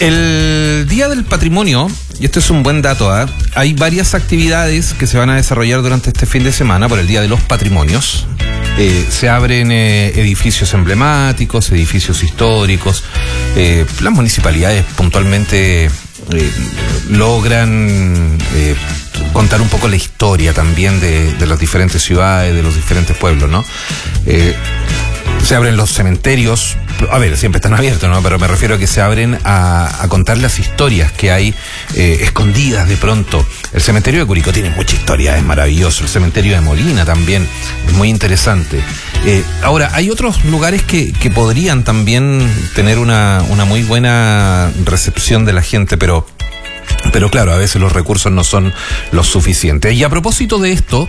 El Día del Patrimonio, y esto es un buen dato, hay varias actividades que se van a desarrollar durante este fin de semana por el Día de los Patrimonios. Se abren edificios emblemáticos, edificios históricos. Las municipalidades puntualmente logran contar un poco la historia también de las diferentes ciudades, de los diferentes pueblos, ¿no? Se abren los cementerios, a ver, siempre están abiertos, ¿no? Pero me refiero a que se abren a contar las historias que hay escondidas de pronto. El cementerio de Curicó tiene mucha historia, es maravilloso. El cementerio de Molina también es muy interesante. Ahora, hay otros lugares que podrían también tener una muy buena recepción de la gente, pero claro, a veces los recursos no son los suficientes. Y a propósito de esto,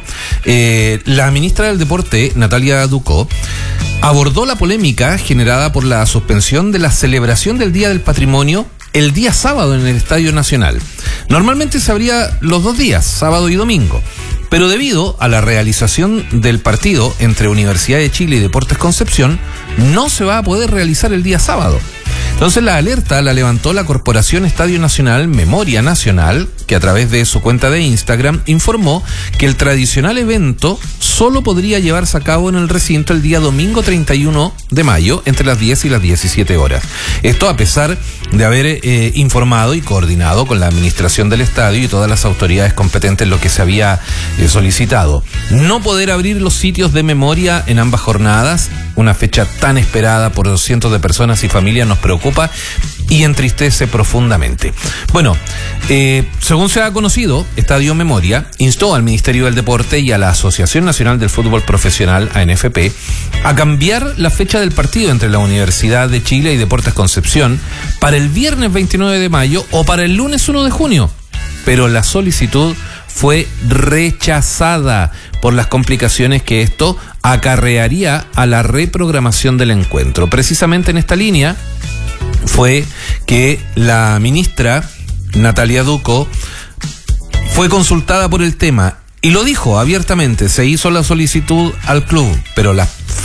la ministra del Deporte, Natalia Ducó, abordó la polémica generada por la suspensión de la celebración del Día del Patrimonio el día sábado en el Estadio Nacional. Normalmente se abría los 2 días, sábado y domingo, pero debido a la realización del partido entre Universidad de Chile y Deportes Concepción, no se va a poder realizar el día sábado. Entonces la alerta la levantó la Corporación Estadio Nacional Memoria Nacional, que a través de su cuenta de Instagram informó que el tradicional evento solo podría llevarse a cabo en el recinto el día domingo 31 de mayo entre las 10 y las 17 horas. Esto a pesar de haber informado y coordinado con la administración del estadio y todas las autoridades competentes lo que se había solicitado. No poder abrir los sitios de memoria en ambas jornadas, una fecha tan esperada por cientos de personas y familias, nos preocupa y entristece profundamente. Bueno, según se ha conocido, Estadio Memoria instó al Ministerio del Deporte y a la Asociación Nacional del Fútbol Profesional, ANFP, a cambiar la fecha del partido entre la Universidad de Chile y Deportes Concepción para el viernes 29 de mayo o para el lunes 1 de junio. Pero la solicitud fue rechazada por las complicaciones que esto acarrearía a la reprogramación del encuentro. Precisamente en esta línea fue que la ministra Natalia Ducó fue consultada por el tema y lo dijo abiertamente. Se hizo la solicitud al club, pero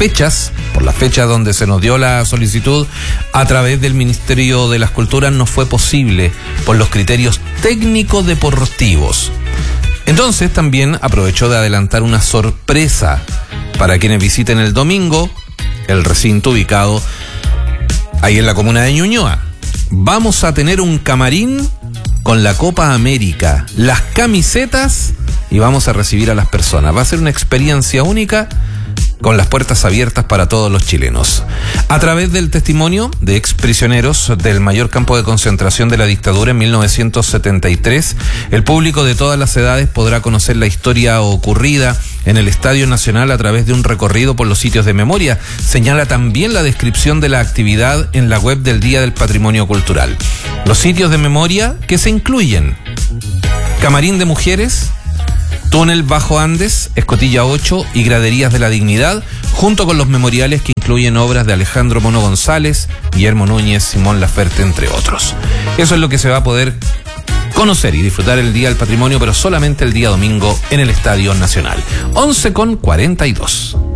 por las fechas donde se nos dio la solicitud a través del Ministerio de las Culturas no fue posible por los criterios técnicos deportivos. Entonces también aprovechó de adelantar una sorpresa para quienes visiten el domingo el recinto ubicado ahí en la comuna de Ñuñoa. Vamos a tener un camarín con la Copa América, las camisetas y vamos a recibir a las personas. Va a ser una experiencia única con las puertas abiertas para todos los chilenos. A través del testimonio de exprisioneros del mayor campo de concentración de la dictadura en 1973, el público de todas las edades podrá conocer la historia ocurrida en el Estadio Nacional a través de un recorrido por los sitios de memoria. Señala también la descripción de la actividad en la web del Día del Patrimonio Cultural. Los sitios de memoria que se incluyen: Camarín de Mujeres, Túnel Bajo Andes, Escotilla 8 y Graderías de la Dignidad, junto con los memoriales que incluyen obras de Alejandro Mono González, Guillermo Núñez, Simón Laferte, entre otros. Eso es lo que se va a poder conocer y disfrutar el Día del Patrimonio, pero solamente el día domingo en el Estadio Nacional. 11:42.